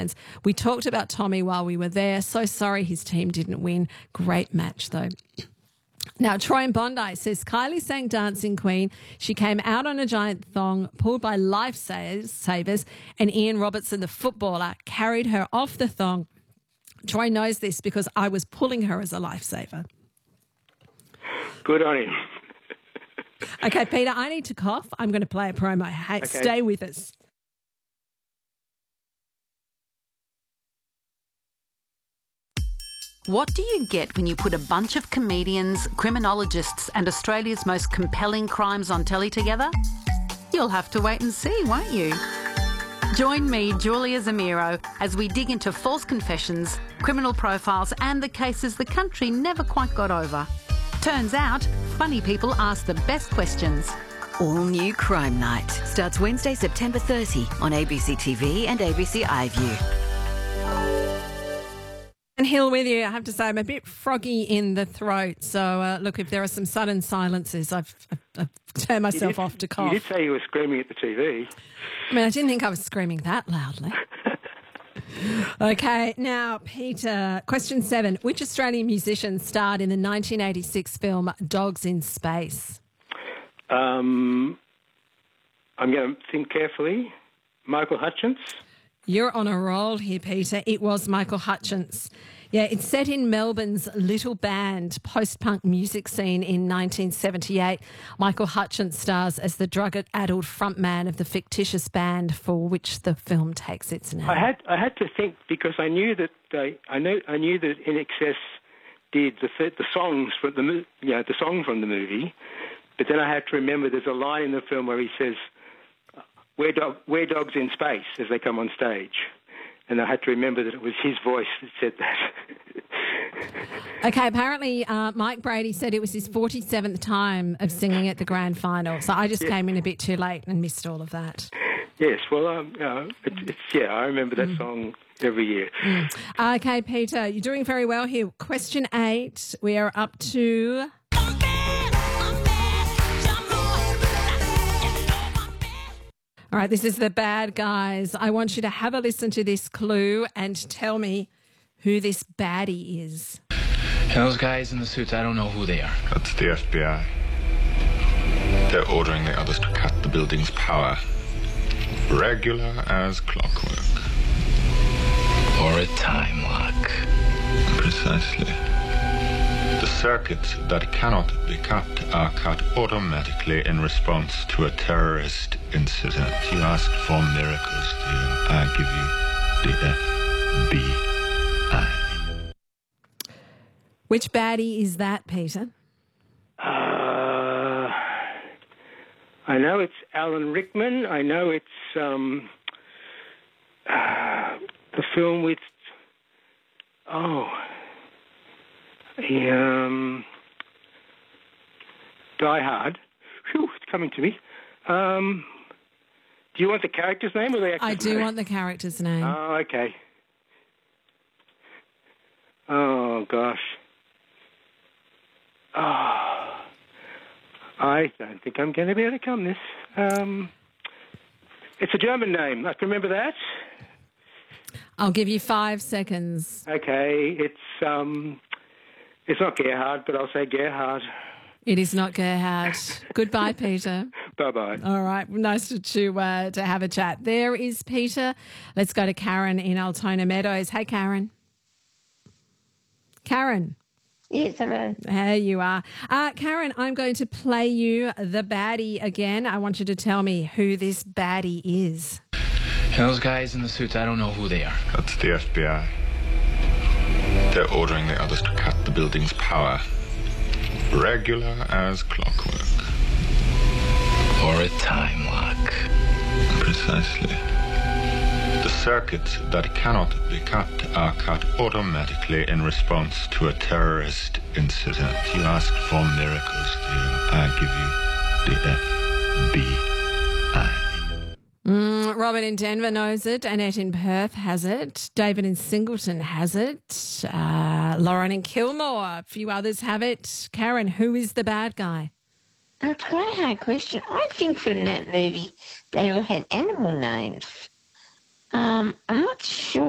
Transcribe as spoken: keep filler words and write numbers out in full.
headlines. We talked about Tommy while we were there. So sorry his team didn't win. Great match, though. Now, Troy in Bondi says Kylie sang Dancing Queen. She came out on a giant thong pulled by lifesavers, and Ian Robertson, the footballer, carried her off the thong. Troy knows this because I was pulling her as a lifesaver. Good on him. Okay, Peter, I need to cough. I'm going to play a promo. Hey, Okay. Stay with us. What do you get when you put a bunch of comedians, criminologists and Australia's most compelling crimes on telly together? You'll have to wait and see, won't you? Join me, Julia Zamiro, as we dig into false confessions, criminal profiles and the cases the country never quite got over. Turns out, funny people ask the best questions. All new Crime Night starts Wednesday, September thirtieth on A B C T V and A B C iView. And Hill with you. I have to say I'm a bit froggy in the throat. So, uh, look, if there are some sudden silences, I've, I've, I've turned myself did, off to cough. You did say you were screaming at the T V. I mean, I didn't think I was screaming that loudly. Okay, now, Peter, question seven. Which Australian musician starred in the nineteen eighty-six film Dogs in Space? Um, I'm going to think carefully. Michael Hutchence. You're on a roll here, Peter. It was Michael Hutchence. Yeah, it's set in Melbourne's Little Band post-punk music scene in nineteen seventy-eight. Michael Hutchence stars as the drug-addled frontman of the fictitious band for which the film takes its name. I had I had to think because I knew that they, I know I knew that In Excess did the the songs from the mo- you know, the song from the movie, but then I had to remember there's a line in the film where he says, We're, dog, we're dogs in space as they come on stage. And I had to remember that it was his voice that said that. Okay, apparently uh, Mike Brady said it was his forty-seventh time of singing at the grand final. So I just Yeah. came in a bit too late and missed all of that. Yes, well, um, uh, it's, it's, yeah, I remember that Mm. song every year. Mm. Okay, Peter, you're doing very well here. Question eight, we are up to... All right, this is the bad guys. I want you to have a listen to this clue and tell me who this baddie is. Those guys in the suits, I don't know who they are. That's the F B I. They're ordering the others to cut the building's power. Regular as clockwork. Or a time lock. Precisely. The circuits that cannot be cut are cut automatically in response to a terrorist incident. You asked for miracles, dear. I give you the F B I. Which baddie is that, Peter? Uh, I know it's Alan Rickman. I know it's um, uh, the film with... Oh... Um, Die Hard. Whew, it's coming to me. Um, do you want the character's name or the actor's I do name? want the character's name. Oh, okay. Oh, gosh. Oh, I don't think I'm going to be able to come this. Um, it's a German name. I can remember that. I'll give you five seconds. Okay, it's... Um, It's not Gerhard, but I'll say Gerhard. It is not Gerhard. Goodbye, Peter. Bye-bye. All right. Nice to to, uh, to have a chat. There is Peter. Let's go to Karen in Altona Meadows. Hey, Karen. Karen. Yes, hello. There you are. Uh, Karen, I'm going to play you the baddie again. I want you to tell me who this baddie is. Those guys in the suits, I don't know who they are. That's the F B I. They're ordering the others to cut the building's power. Regular as clockwork. Or a time lock. Precisely. The circuits that cannot be cut are cut automatically in response to a terrorist incident. You asked for miracles, dear. I give you the F B I. Mm, Robert in Denver knows it. Annette in Perth has it. David in Singleton has it. Uh, Lauren in Kilmore. A few others have it. Karen, who is the bad guy? That's quite a hard question. I think from that movie they all had animal names. Um, I'm not sure.